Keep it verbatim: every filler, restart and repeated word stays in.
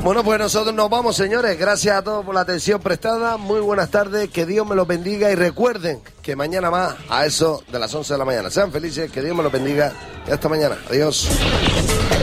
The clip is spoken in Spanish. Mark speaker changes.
Speaker 1: Bueno, pues nosotros nos vamos, señores. Gracias a todos por la atención prestada. Muy buenas tardes, que Dios me los bendiga y recuerden que mañana más a eso de las once de la mañana. Sean felices, que Dios me los bendiga y hasta mañana. Adiós.